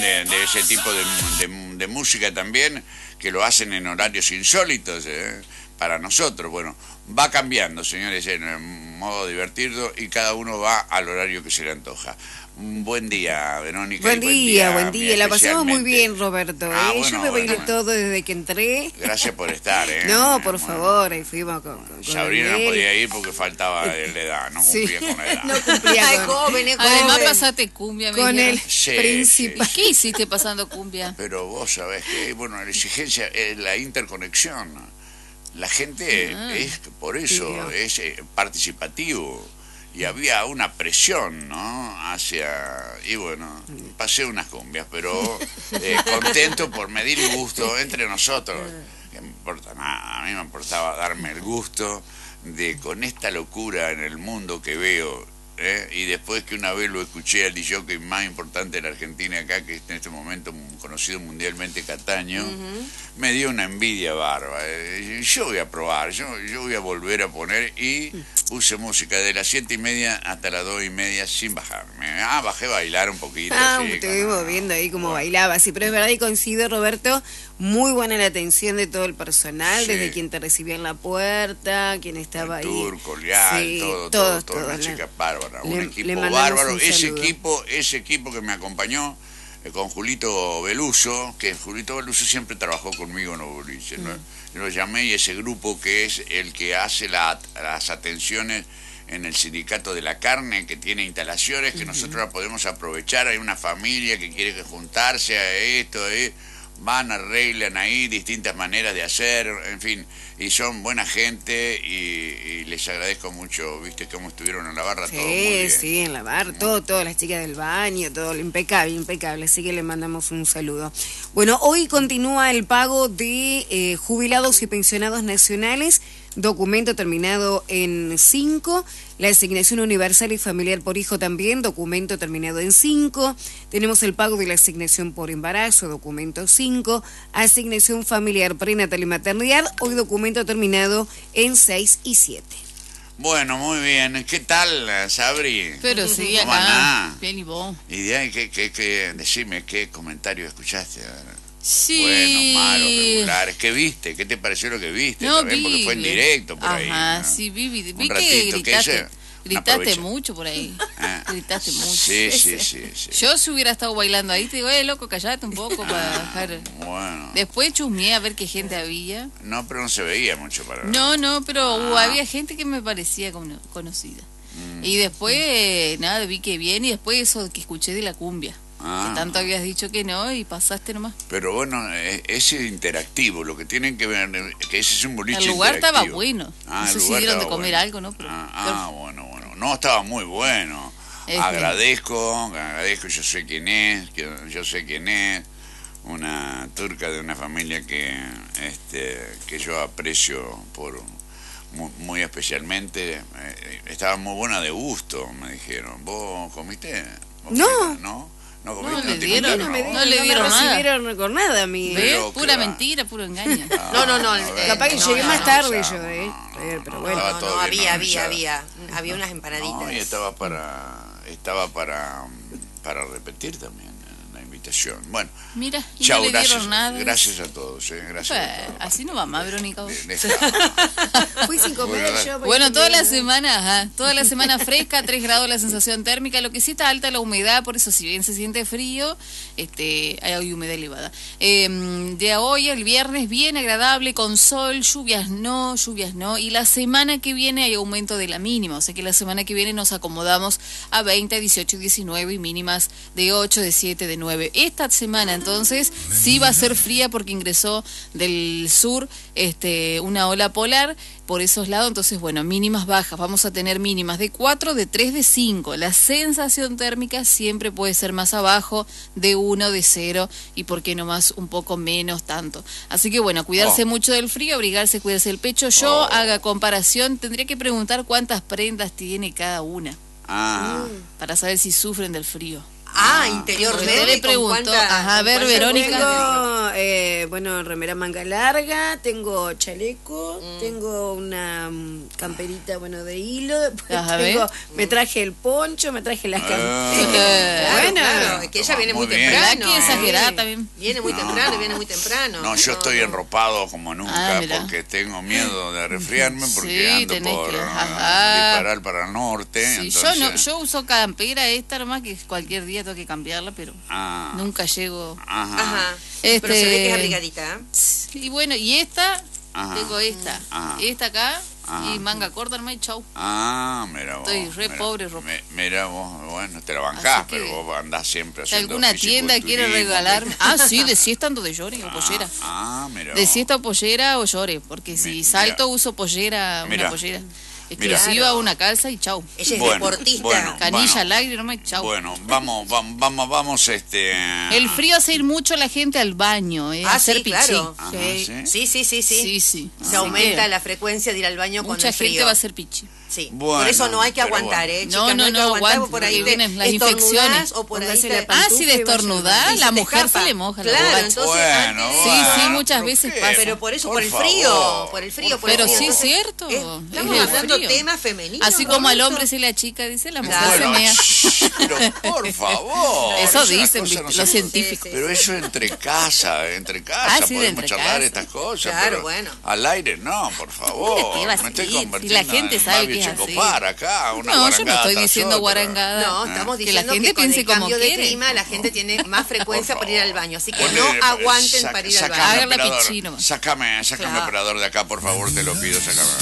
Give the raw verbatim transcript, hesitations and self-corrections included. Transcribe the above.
De, de ese tipo de, de, de música también, que lo hacen en horarios insólitos eh, para nosotros. Bueno, va cambiando, señores, en el modo divertido y cada uno va al horario que se le antoja. Un buen día, Verónica. Buen, buen día, día, buen día. La pasamos muy bien, Roberto. Ah, ¿eh? bueno, Yo me bailé bueno, todo desde que entré. Gracias por estar, ¿eh? No, por bueno, favor, ahí fuimos con, con Sabrina no podía ir porque faltaba la edad, no cumplía sí. con la edad. No cumplía Ay, con... joven, es Además joven. pasaste cumbia, Con me el Sí, principal. sí, ¿Qué hiciste pasando cumbia? Pero vos sabés que, bueno, la exigencia es la interconexión. La gente Ah. es, por eso, Sí. es eh, participativo. Y había una presión, ¿no? Hacia... Y bueno, pasé unas cumbias, pero eh, contento por medir el gusto entre nosotros. Que me importa nada, a mí me importaba darme el gusto de, con esta locura en el mundo que veo, ¿eh? Y después que una vez lo escuché al D J más importante de la Argentina acá, que es en este momento conocido mundialmente, Cataño, uh-huh. me dio una envidia bárbara. Yo voy a probar, yo, yo voy a volver a poner y puse música de las siete y media hasta las dos y media sin bajarme. Ah, bajé a bailar un poquito. Ah, así, estuvimos con, viendo ahí cómo bueno. bailaba, sí, pero es verdad y coincido, Roberto, muy buena la atención de todo el personal, Sí. desde quien te recibía en la puerta, quien estaba el ahí. Turco, Leal, Sí, todo, todo, todos, todo, una todos, chica le- bárbara, un le- equipo le mandamos bárbaro. un Ese saludo. equipo, ese equipo que me acompañó eh, con Julito Beluso, que Julito Beluso siempre trabajó conmigo en los boliches, ¿no? Yo lo llamé y ese grupo que es el que hace la, las atenciones en el sindicato de la carne, que tiene instalaciones que uh-huh. nosotros la podemos aprovechar. Hay una familia que quiere que juntarse a esto, eh, van, arreglan ahí distintas maneras de hacer, en fin, y son buena gente y, y les agradezco mucho, viste cómo estuvieron en la barra, Sí, todo muy bien. sí, en la barra, todo, todas las chicas del baño, todo impecable, impecable, así que le mandamos un saludo. Bueno, hoy continúa el pago de eh, jubilados y pensionados nacionales, documento terminado en cinco, la asignación universal y familiar por hijo también, documento terminado en cinco, tenemos el pago de la asignación por embarazo, documento cinco, asignación familiar prenatal y maternidad, hoy documento terminado en seis y siete. Bueno, muy bien. ¿Qué tal, Sabri? Pero sí, ¿Cómo acá, andás? bien y vos. Y de ahí, ¿qué, qué, qué, decime, ¿qué comentario escuchaste? Sí. Buenos, malos, regulares. ¿Qué viste? ¿Qué te pareció lo que viste? No, También vi. porque fue en directo por Ajá, ahí. Ajá, ¿no? sí, vi, vi, vi Un que ratito, gritaste, ese- gritaste aprovecha. mucho por ahí. Ah. Gritaste mucho. Sí, sí, sí, sí. Yo si hubiera estado bailando ahí, te digo, eh, loco, callate un poco para dejar... Bueno. Después chusmeé a ver qué gente había. No, pero no se veía mucho para No, no, pero uh, Ah. había gente que me parecía cono- conocida. Mm. Y después, eh, nada, vi que bien, y después eso que escuché de la cumbia. Ah. Que tanto habías dicho que no y pasaste nomás. Pero bueno, eh, ese interactivo, lo que tienen que ver, eh, que ese es un boliche El lugar estaba interactivo. bueno. Ah, no el sé si lugar dieron de estaba comer bueno. algo, ¿no? Pero, Ah, pero- ah, bueno, bueno. No, estaba muy bueno. Este. Agradezco, agradezco, yo sé quién es, que yo sé quién es, una turca de una familia que, este, que yo aprecio por muy, muy especialmente. Eh, estaba muy buena de gusto, me dijeron. ¿Vos comiste? ¿Vos No. comiste? ¿No? ¿No comiste? le te dieron, contaron no, a me vos? no le dieron me nada. recibieron con nada a mí. ¿Ves? Pero Pura que va. mentira, puro engaño. Ah, No, no, no, a eh, ver, Capaz que no, llegué no, más no, tarde no, yo, no, ¿eh? no, Eh, pero no, bueno. estaba No, todo no, bien había, había, organizado. había, había unas empanaditas. No, y estaba para, estaba para, para repetir también la invitación. Bueno, Mira, y chao, no le gracias, dieron nada. gracias a todos, eh, gracias a Pues, todos. así no va más, Verónica. vos. De- deja- Fui sin comer Bueno, yo. porque Bueno, toda la tenía- semana, ajá, toda la semana fresca, tres grados la sensación térmica, lo que sí está alta la humedad, por eso si bien se siente frío, este, hay humedad elevada. Eh, de hoy al viernes bien agradable, con sol, lluvias no, lluvias no, y la semana que viene hay aumento de la mínima, o sea que la semana que viene nos acomodamos a veinte, dieciocho, diecinueve y mínimas de ocho, de siete, de nueve. Esta semana entonces sí va a ser fría porque ingresó del sur este, una ola polar por esos lados, entonces bueno, mínimas bajas, vamos a tener mínimas de cuatro, de tres, de cinco. La sensación térmica siempre puede ser más abajo, de uno, de cero, y por qué no más un poco menos tanto. Así que bueno, cuidarse Oh. mucho del frío, abrigarse, cuidarse el pecho. Yo Oh. haga comparación, tendría que preguntar cuántas prendas tiene cada una, Ah, para saber si sufren del frío. Ah, Porque interiormente. yo le ¿con pregunto, cuánta- ajá, a con ver, cuánta Verónica. prenda? eh, bueno, remera manga larga, tengo chaleco, mm. tengo una um, camperita, bueno, de hilo, después Ajá, tengo, ¿ves? me traje el poncho, me traje las camperas. Claro, bueno, claro, es que ella viene muy, Muy bien. temprano. Hay que exagerar también. Viene muy No, temprano, no. viene muy temprano. No, yo estoy no. enropado como nunca Ah, mirá. porque tengo miedo de resfriarme porque Sí, ando tenés por que- uh, ajá. disparar para el norte. Sí, entonces, yo no, yo uso campera esta nomás que cualquier día tengo que cambiarla, pero ah, nunca llego. ajá, Ajá. Este- Pero se ve que es abrigadita. ¿eh? Y bueno, y esta, Ajá. tengo esta, Ajá. esta acá, Ajá. y manga corta nomás y chau. Ah, mira vos. Estoy re mira, pobre, ropa. me- Mira vos, bueno, te la bancás, Así que- pero vos andás siempre Si haciendo alguna tienda quiere fisiculturismo, regalarme. que- Ah, sí, de siesta ando de llore o Ah, pollera. Ah, mira De vos. siesta o pollera o llore, porque si Mi- salto mira. uso pollera, Mira. una pollera Mira. exclusiva, Claro. una calza y chau. Ella es Bueno, deportista. bueno. Canilla al aire nomás y chau. Bueno, vamos, vamos, vamos, vamos, este... El frío hace ir mucho la gente al baño, eh, a Ah, hacer sí, pichí. claro. Ajá, Sí. ¿sí? Sí, sí, sí, sí. Sí, sí. Se Así aumenta que la frecuencia de ir al baño con mucha el frío. gente va a hacer pichi. Sí. Bueno, por eso no hay que pero aguantar, bueno. ¿eh? No, Chicas, no, hay que no, aguantar, aguante, por ahí porque te vienen las estornudás infecciones. o por ahí Póngase te... la Ah, pantufa si y de vaya estornudar, Y se la te mujer escapa. se le moja la Claro, bobacha. entonces Bueno, antes- Sí, bueno, sí, muchas ¿pero veces qué? pasa. Pero por eso, por, Por el favor, frío, por el frío, por el Pero frío. sí, Entonces, cierto. es- Es estamos el hablando frío. temas femeninos. Así como al ¿no? hombre se le achica, dice la mujer Claro. se Bueno, mea. shh, pero por favor. Eso esas dicen, cosas no los se- científicos. Sí, sí. Pero eso entre casa, entre casa, Ah, sí, de podemos entre charlar casa. estas cosas. Claro, pero bueno. al aire no, por favor. ¿Qué va a Me estoy ser? Si convirtiendo la gente en sabe Babi que es así. Checopar acá, una No, yo no guarangada estoy tras diciendo otra. guarangada. No, Ah. estamos Que la diciendo que, gente con el piense como cambio de quiere. clima la gente tiene más frecuencia Por para ir al favor. baño, así que Ponele, no aguanten saca- para ir al sacame, baño. Hagan la operador, pichí nomás. Sacame, sacame Claro. operador de acá, por favor, te lo pido, sacame.